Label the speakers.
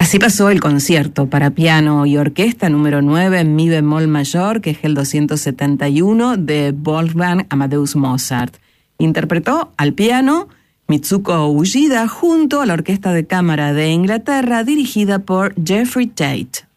Speaker 1: Así pasó el concierto para piano y orquesta número 9 en mi bemol mayor, que es el 271 de Wolfgang Amadeus Mozart. Interpretó al piano Mitsuko Uchida junto a la Orquesta de Cámara de Inglaterra dirigida por Jeffrey Tate.